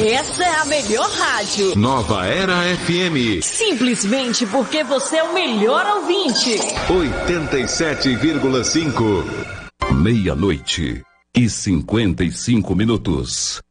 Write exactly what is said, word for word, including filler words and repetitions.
Essa é a melhor rádio. Nova Era F M. Simplesmente porque você é o melhor ouvinte. oitenta e sete vírgula cinco. Meia-noite e cinquenta e cinco minutos.